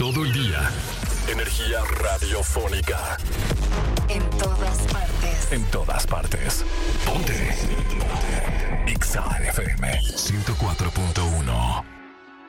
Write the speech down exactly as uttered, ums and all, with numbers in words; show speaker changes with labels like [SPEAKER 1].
[SPEAKER 1] todo el día. Energía radiofónica.
[SPEAKER 2] En todas partes.
[SPEAKER 1] En todas partes. Ponte. Ponte. Exa F M ciento cuatro punto uno.